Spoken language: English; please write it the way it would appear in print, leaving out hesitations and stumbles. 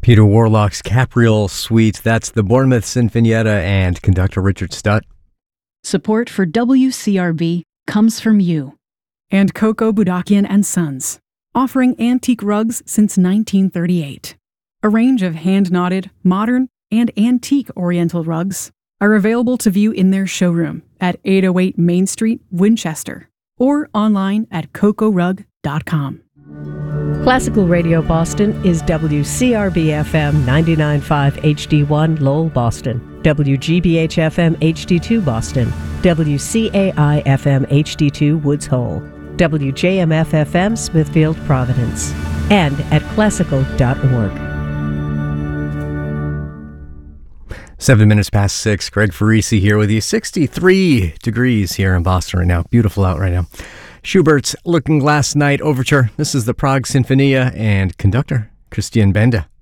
Peter Warlock's Capriole Suite. That's the Bournemouth Sinfonietta and conductor Richard Stutt. Support for WCRB comes from you. And Coco Budakian and Sons, offering antique rugs since 1938. A range of hand-knotted, modern, and antique Oriental rugs are available to view in their showroom at 808 Main Street, Winchester, or online at cocorug.com. Classical Radio Boston is WCRB-FM 99.5 HD1 Lowell, Boston, WGBH-FM HD2 Boston, WCAI-FM HD2 Woods Hole, WJMF-FM Smithfield, Providence, and at classical.org. 7 minutes past 6. Greg Farisi here with you. 63 degrees here in Boston right now. Beautiful out right now. Schubert's Looking Glass Night Overture. This is the Prague Sinfonia and conductor Christian Benda.